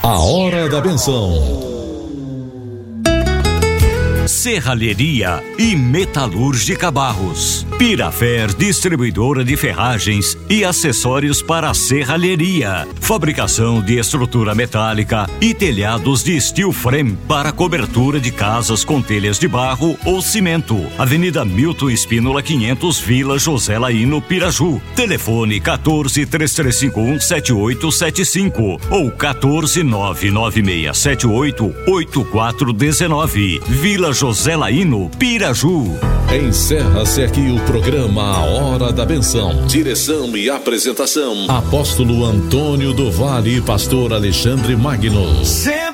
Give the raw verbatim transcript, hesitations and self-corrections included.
A Hora da Benção. Serralheria e Metalúrgica Barros. Pirafer, distribuidora de ferragens e acessórios para a serralheria. Fabricação de estrutura metálica e telhados de steel frame para cobertura de casas com telhas de barro ou cimento. Avenida Milton Espínola quinhentos, Vila José Laíno, Piraju. Telefone quatorze, três três cinco um, sete oito sete cinco ou quatorze, nove nove seis sete oito, oito quatro um nove. Vila José Laíno, Piraju. Encerra-se aqui o programa A Hora da Benção. Direção e apresentação: Apóstolo Antônio do Vale e Pastor Alexandre Magno.